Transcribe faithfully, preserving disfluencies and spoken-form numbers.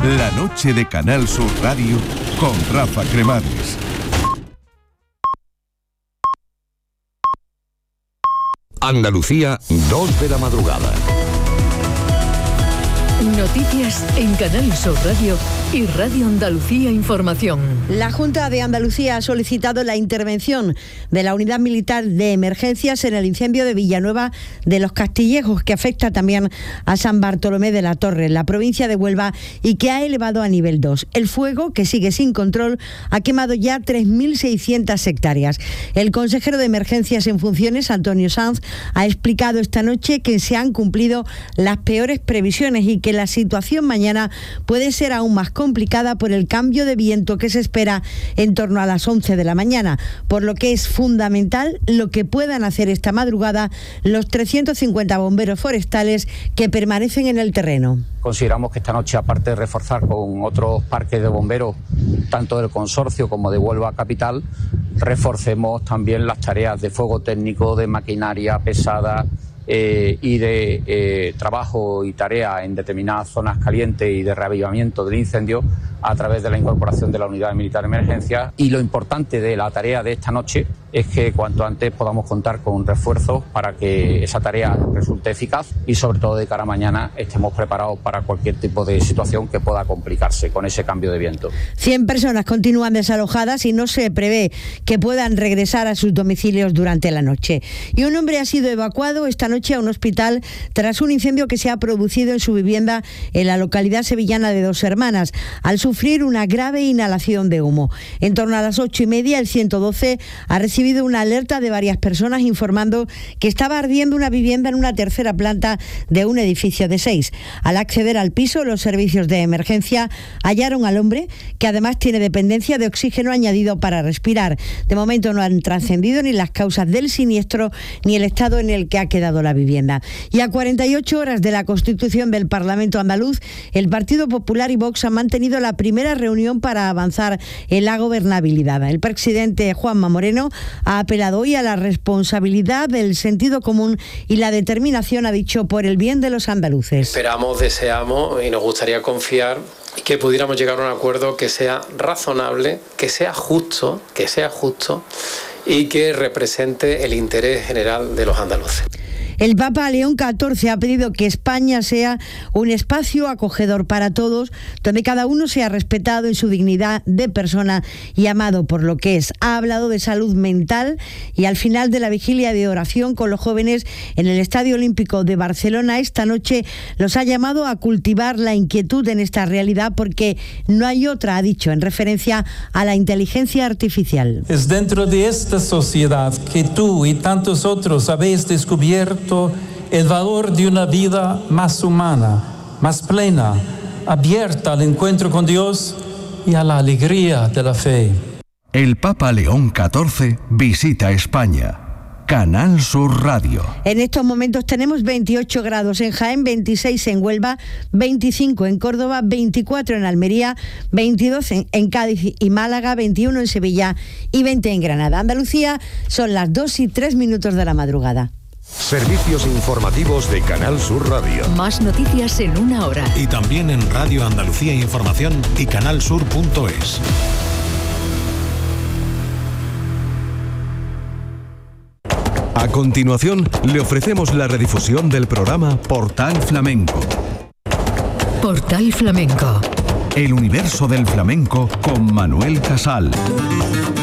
La noche de Canal Sur Radio con Rafa Cremades. Andalucía, dos de la madrugada. Noticias en Canal Sur Radio y Radio Andalucía Información. La Junta de Andalucía ha solicitado la intervención de la Unidad Militar de Emergencias en el incendio de Villanueva de los Castillejos, que afecta también a San Bartolomé de la Torre, en la provincia de Huelva, y que ha elevado a nivel dos. El fuego, que sigue sin control, ha quemado ya tres mil seiscientas hectáreas. El consejero de Emergencias en funciones, Antonio Sanz, ha explicado esta noche que se han cumplido las peores previsiones y que la situación mañana puede ser aún más complicada por el cambio de viento que se espera en torno a las once de la mañana, por lo que es fundamental lo que puedan hacer esta madrugada los trescientos cincuenta bomberos forestales que permanecen en el terreno. Consideramos que esta noche, aparte de reforzar con otros parques de bomberos, tanto del consorcio como de Huelva Capital, reforcemos también las tareas de fuego técnico, de maquinaria pesada, Eh, y de eh, trabajo y tarea en determinadas zonas calientes y de reavivamiento del incendio a través de la incorporación de la Unidad Militar de Emergencia. Y lo importante de la tarea de esta noche es que cuanto antes podamos contar con refuerzos para que esa tarea resulte eficaz y sobre todo de cara a mañana estemos preparados para cualquier tipo de situación que pueda complicarse con ese cambio de viento. cien personas continúan desalojadas y no se prevé que puedan regresar a sus domicilios durante la noche. Y un hombre ha sido evacuado esta noche a un hospital tras un incendio que se ha producido en su vivienda en la localidad sevillana de Dos Hermanas, al sufrir una grave inhalación de humo. En torno a las ocho y media, el ciento doce ha recibido una alerta de varias personas informando que estaba ardiendo una vivienda en una tercera planta de un edificio de seis. Al acceder al piso, los servicios de emergencia hallaron al hombre, que además tiene dependencia de oxígeno añadido para respirar. De momento no han trascendido ni las causas del siniestro ni el estado en el que ha quedado la vivienda. Y a cuarenta y ocho horas de la constitución del Parlamento andaluz, el Partido Popular y Vox han mantenido la primera reunión para avanzar en la gobernabilidad. El presidente Juanma Moreno ha apelado hoy a la responsabilidad, del sentido común y la determinación, ha dicho, por el bien de los andaluces. Esperamos, deseamos y nos gustaría confiar que pudiéramos llegar a un acuerdo que sea razonable, que sea justo, que sea justo y que represente el interés general de los andaluces. El Papa León catorce ha pedido que España sea un espacio acogedor para todos, donde cada uno sea respetado en su dignidad de persona y amado por lo que es. Ha hablado de salud mental y al final de la vigilia de oración con los jóvenes en el Estadio Olímpico de Barcelona esta noche los ha llamado a cultivar la inquietud en esta realidad porque no hay otra, ha dicho, en referencia a la inteligencia artificial. Es dentro de esta sociedad que tú y tantos otros habéis descubierto el valor de una vida más humana, más plena, abierta al encuentro con Dios y a la alegría de la fe. El Papa León catorce visita España. Canal Sur Radio. En estos momentos tenemos veintiocho grados en Jaén, veintiséis en Huelva, veinticinco en Córdoba, veinticuatro en Almería, veintidós en, en Cádiz y Málaga, veintiuno en Sevilla y veinte en Granada. Andalucía, son las dos y tres minutos de la madrugada. Servicios informativos de Canal Sur Radio. Más noticias en una hora. Y también en Radio Andalucía Información y canalsur punto es. A continuación, le ofrecemos la redifusión del programa Portal Flamenco. Portal Flamenco. El universo del flamenco con Manuel Casal.